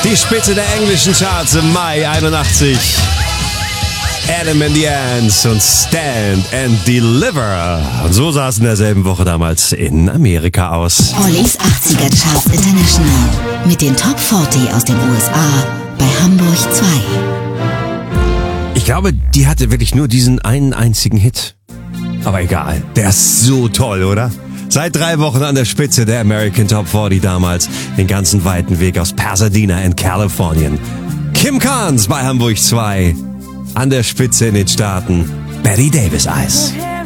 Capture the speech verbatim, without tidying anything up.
Die Spitze der englischen Charts im Mai einundachtzig. Adam and the Ants und Stand and Deliver. Und so sah es in derselben Woche damals in Amerika aus. Ollis achtziger Charts International mit den Top vierzig aus den U S A bei Hamburg zwei. Ich glaube, die hatte wirklich nur diesen einen einzigen Hit. Aber egal, der ist so toll, oder? Seit drei Wochen an der Spitze der American Top vierzig damals. Den ganzen weiten Weg aus Pasadena in Kalifornien. Kim Carnes bei Hamburg zwei. An der Spitze in den Staaten. Betty Davis Eyes. Her